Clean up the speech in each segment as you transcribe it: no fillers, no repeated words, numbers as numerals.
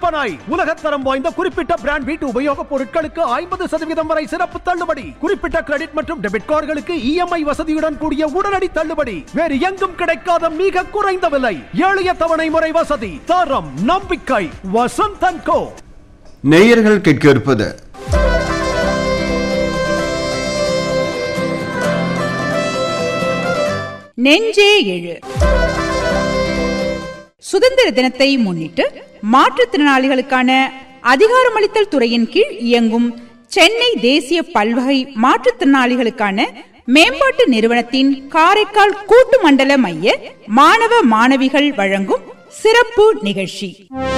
விற்பனை. உலகத்தரம் வாய்ந்த குறிப்பிட்ட பிராண்ட் வீட்டு உபயோகப் பொருட்களுக்கு 50% வரை சிறப்பு தள்ளுபடி. குறிப்பிட்ட கிரெடிட் மற்றும் டெபிட் கார்டுகளுக்கு EMI வசதியுடன் கூடிய உடனடி தள்ளுபடி. வேறு எங்கும் கிடைக்காத மிக குறைந்த விலை, எளிய தவணை முறை வசதி, தரம், நம்பிக்கை. வசந்த் அண்ட் கோ. நேயர்கள் கேட்க இருப்பது நெஞ்சே எழு. சுதந்திர தினத்தை முன்னிட்டு மாற்றுத்திறனாளிகளுக்கான அதிகாரமளித்தல் துறையின் கீழ் இயங்கும் சென்னை தேசிய பல்வகை மாற்றுத்திறனாளிகளுக்கான மேம்பாட்டு நிறுவனத்தின் காரைக்கால் கூட்டு மண்டல மைய மாணவ மாணவிகள் வழங்கும் சிறப்பு நிகழ்ச்சி.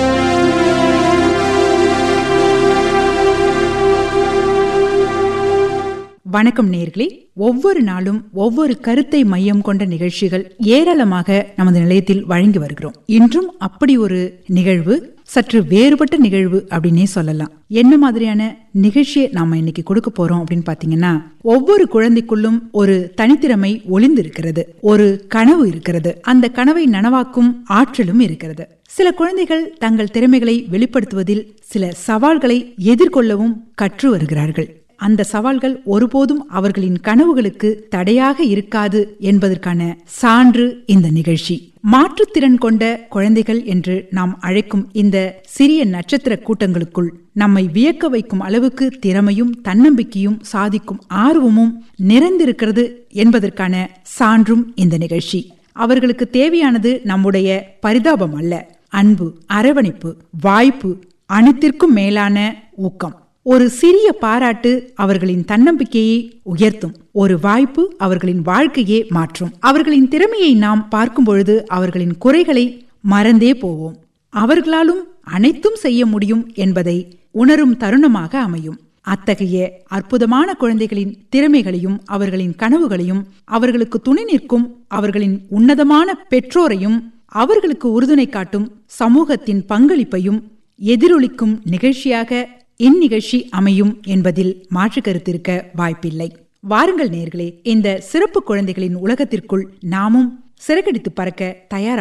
வணக்கம் நேயர்களே. ஒவ்வொரு நாளும் ஒவ்வொரு கருத்தை மையம் கொண்ட நிகழ்ச்சிகள் ஏராளமாக நமது நிலையத்தில் வழங்கி வருகிறோம். இன்றும் அப்படி ஒரு நிகழ்வு, சற்று வேறுபட்ட நிகழ்வு அப்படின்னே சொல்லலாம். என்ன மாதிரியான நிகழ்ச்சியை நாம இன்னைக்கு கொடுக்க போறோம் அப்படின்னு பாத்தீங்கன்னா, ஒவ்வொரு குழந்தைக்குள்ளும் ஒரு தனித்திறமை ஒளிந்து இருக்கிறது, ஒரு கனவு இருக்கிறது, அந்த கனவை நனவாக்கும் ஆற்றலும் இருக்கிறது. சில குழந்தைகள் தங்கள் திறமைகளை வெளிப்படுத்துவதில் சில சவால்களை எதிர்கொள்ளவும் கற்று வருகிறார்கள். அந்த சவால்கள் ஒருபோதும் அவர்களின் கனவுகளுக்கு தடையாக இருக்காது என்பதற்கான சான்று இந்த நிகழ்ச்சி. மாற்றுத்திறன் கொண்ட குழந்தைகள் என்று நாம் அழைக்கும் இந்த சிறிய நட்சத்திர கூட்டங்களுக்குள் நம்மை வியக்க வைக்கும் அளவுக்கு திறமையும் தன்னம்பிக்கையும் சாதிக்கும் ஆர்வமும் நிறைந்திருக்கிறது என்பதற்கான சான்றும் இந்த நிகழ்ச்சி. அவர்களுக்கு தேவையானது நம்முடைய பரிதாபம் அல்ல, அன்பு, அரவணைப்பு, வாய்ப்பு, அனைத்திற்கும் மேலான ஊக்கம். ஒரு சிறிய பாராட்டு அவர்களின் தன்னம்பிக்கையை உயர்த்தும். ஒரு வாய்ப்பு அவர்களின் வாழ்க்கையே மாற்றும். அவர்களின் திறமையை நாம் பார்க்கும் பொழுது அவர்களின் குறைகளை மறந்தே போவோம். அவர்களாலும் அனைத்தும் செய்ய முடியும் என்பதை உணரும் தருணமாக அமையும். அத்தகைய அற்புதமான குழந்தைகளின் திறமைகளையும் அவர்களின் கனவுகளையும், அவர்களுக்கு துணை நிற்கும் அவர்களின் உன்னதமான பெற்றோரையும், அவர்களுக்கு உறுதுணை காட்டும் சமூகத்தின் பங்களிப்பையும் எதிரொலிக்கும் நிகழ்ச்சியாக இந்நிகழ்ச்சி அமையும் என்பதில் மாற்று கருத்திருக்க வாய்ப்பில்லை. வாருங்கள் நேயர்களே, இந்த சிறப்பு குழந்தைகளின் உலகத்திற்குள் நாமும் சிறகடித்து பறக்க தயாரா.